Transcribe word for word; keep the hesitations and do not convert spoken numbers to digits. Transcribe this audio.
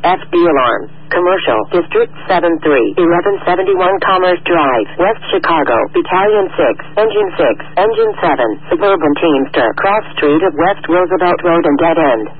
F D alarm. Commercial, District seven three, eleven seventy-one Commerce Drive, West Chicago, Battalion six, Engine six, Engine seven, Suburban Teamster, Cross Street of West Roosevelt Road and Dead End.